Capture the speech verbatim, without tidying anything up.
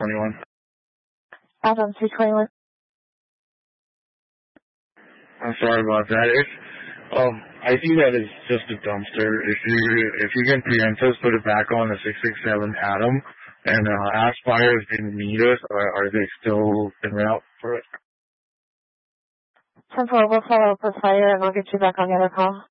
twenty-one. Adam two twenty-one. I'm sorry about that. It's, um, I see that it's just a dumpster. If you if you can preempt us, put it back on the six six seven Adam, and uh, ask buyers if they need us, or are they still en route for it? ten four, we'll follow up with fire and we'll get you back on the other call.